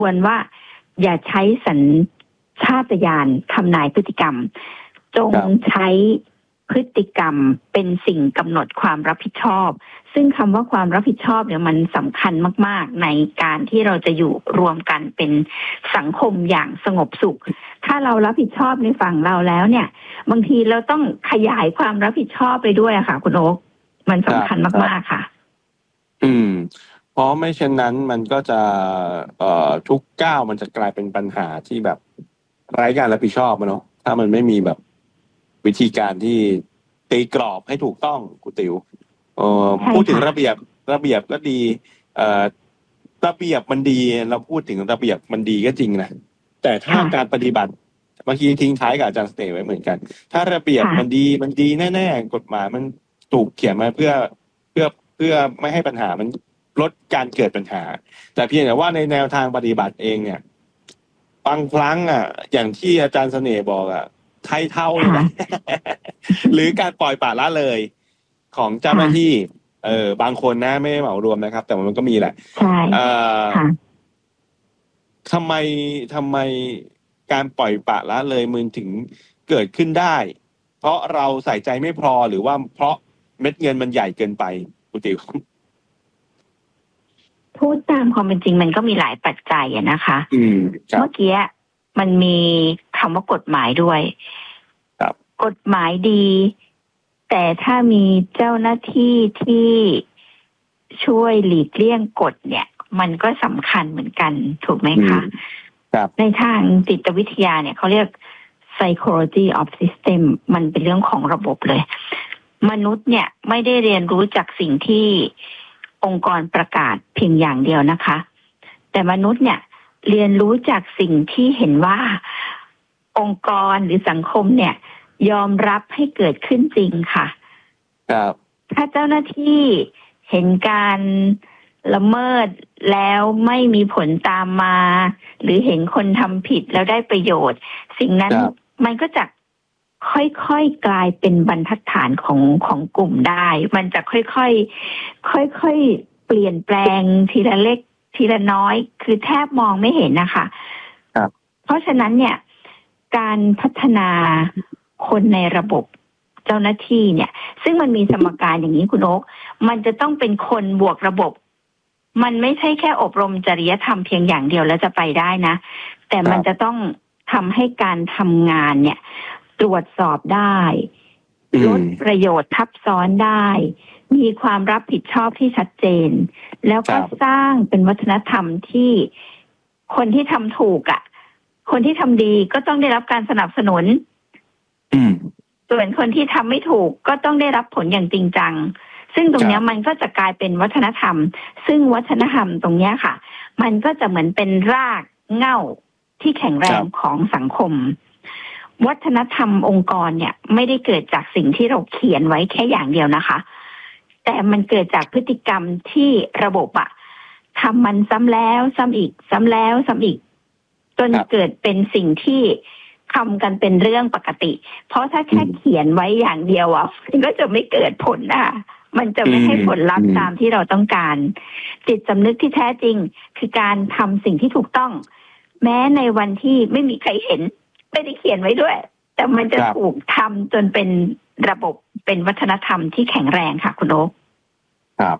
ควรว่าอย่าใช้สัญชาตญาณทำนายพฤติกรรมจงใช้พฤติกรรมเป็นสิ่งกำหนดความรับผิดชอบซึ่งคำว่าความรับผิดชอบเนี่ยมันสำคัญมากๆในการที่เราจะอยู่รวมกันเป็นสังคมอย่างสงบสุขถ้าเรารับผิดชอบในฝั่งเราแล้วเนี่ยบางทีเราต้องขยายความรับผิดชอบไปด้วยอะค่ะคุณโอ๊คมันสำคัญมากๆค่ะเพราะไม่เช่นนั้นมันก็จะทุกก้าวมันจะกลายเป็นปัญหาที่แบบไร้การรับผิดชอบเนาะถ้ามันไม่มีแบบวิธีการที่ตีกรอบให้ถูกต้องกูติ๋วพูดถึงระเบียบก็ดีระเบียบมันดีเราพูดถึงระเบียบมันดีก็จริงนะแต่ถ้าการปฏิบัติเมื่อกี้ทิ้งท้ายกับอาจารย์สเตย์ไว้เหมือนกันถ้าระเบียบมันดีแน่ๆกฎหมายมันถูกเขียนมาเพื่อไม่ให้ปัญหามันลดการเกิดปัญหาแต่เพียงแต่ว่าในแนวทางปฏิบัติเองเนี่ยบางครั้งอย่างที่อาจารย์เสน่ห์บอกไทยเท่าเลยนะหรือการปล่อยปละละเลยของเจ้าหน้าที่บางคนนะไม่เหมารวมนะครับแต่มันก็มีแหละใช่ทำไมการปล่อยปละละเลยมันถึงเกิดขึ้นได้เพราะเราใส่ใจไม่พอหรือว่าเพราะเม็ดเงินมันใหญ่เกินไปคุณติ๋วพูดตามความเป็นจริงมันก็มีหลายปัจจัยนะคะเมื่อกี้มันมีคำว่ากฎหมายด้วยกฎหมายดีแต่ถ้ามีเจ้าหน้าที่ที่ช่วยหลีกเลี่ยงกฎเนี่ยมันก็สำคัญเหมือนกันถูกไหมคะในทางจิตวิทยาเนี่ยเขาเรียก psychology of system มันเป็นเรื่องของระบบเลยมนุษย์เนี่ยไม่ได้เรียนรู้จากสิ่งที่องค์กรประกาศเพียงอย่างเดียวนะคะแต่มนุษย์เนี่ยเรียนรู้จากสิ่งที่เห็นว่าองค์กรหรือสังคมเนี่ยยอมรับให้เกิดขึ้นจริงค่ะครับถ้าเจ้าหน้าที่เห็นการละเมิดแล้วไม่มีผลตามมาหรือเห็นคนทำผิดแล้วได้ประโยชน์สิ่งนั้นมันก็จะค่อยๆกลายเป็นบรรทัดฐานของกลุ่มได้มันจะค่อยๆเปลี่ยนแปลงทีละเล็กทีละน้อยคือแทบมองไม่เห็นนะคะเพราะฉะนั้นเนี่ยการพัฒนาคนในระบบเจ้าหน้าที่เนี่ยซึ่งมันมีสมการอย่างนี้คุณโอ๊คมันจะต้องเป็นคนบวกระบบมันไม่ใช่แค่อบรมจริยธรรมเพียงอย่างเดียวแล้วจะไปได้นะแต่มันจะต้องทำให้การทำงานเนี่ยตรวจสอบได้ลดประโยชน์ทับซ้อนได้มีความรับผิดชอบที่ชัดเจนแล้วก็สร้างเป็นวัฒนธรรมที่คนที่ทำถูกคนที่ทำดีก็ต้องได้รับการสนับสนุนส่วนคนที่ทำไม่ถูกก็ต้องได้รับผลอย่างจริงจังซึ่งตรงนี้มันก็จะกลายเป็นวัฒนธรรมซึ่งวัฒนธรรมตรงนี้ค่ะมันก็จะเหมือนเป็นรากเหง้าที่แข็งแรงของสังคมวัฒนธรรมองค์กรเนี่ยไม่ได้เกิดจากสิ่งที่เราเขียนไว้แค่อย่างเดียวนะคะแต่มันเกิดจากพฤติกรรมที่ระบบทำมันซ้ำแล้วซ้ำอีกซ้ำแล้วซ้ำอีกจนเกิดเป็นสิ่งที่ทำกันเป็นเรื่องปกติเพราะถ้าแค่เขียนไว้อย่างเดียวมันก็จะไม่เกิดผลมันจะไม่ให้ผลลัพธ์ตามที่เราต้องการจิตสำนึกที่แท้จริงคือการทำสิ่งที่ถูกต้องแม้ในวันที่ไม่มีใครเห็นไม่ได้เขียนไว้ด้วยแต่มันจะถูกทำจนเป็นระบบเป็นวัฒนธรรมที่แข็งแรงค่ะคุณโอ๊คครับ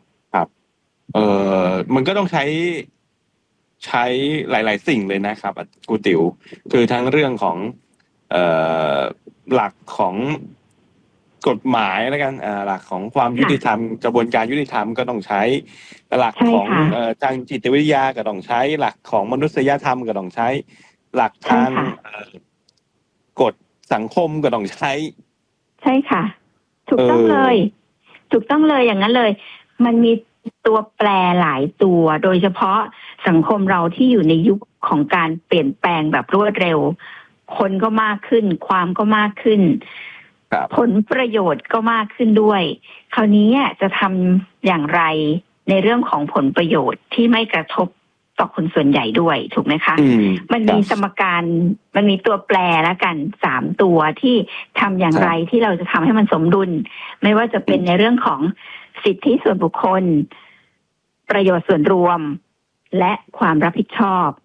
มันก็ต้องใช้หลายๆสิ่งเลยนะครับกูติ๋วคือทั้งเรื่องของหลักของกฎหมายแล้วกันหลักของความยุติธรรมกระบวนการยุติธรรมก็ต้องใช้หลักของทางจิตวิทยาก็ต้องใช้หลักของมนุษยธรรมก็ต้องใช้หลักทางกฎสังคมก็ต้องใช้ใช่ค่ะถูกต้องเลยอย่างนั้นเลยมันมีตัวแปรหลายตัวโดยเฉพาะสังคมเราที่อยู่ในยุคของการเปลี่ยนแปลงแบบรวดเร็วคนก็มากขึ้นความก็มากขึ้นผลประโยชน์ก็มากขึ้นด้วยคราวนี้จะทำอย่างไรในเรื่องของผลประโยชน์ที่ไม่กระทบต่อคนส่วนใหญ่ด้วยถูกไหมคะมันมีสมการมันมีตัวแปรแล้วกัน3ตัวที่ทำอย่างไรที่เราจะทำให้มันสมดุลไม่ว่าจะเป็นในเรื่องของสิทธิส่วนบุคคลประโยชน์ส่วนรวมและความรับผิดชอบ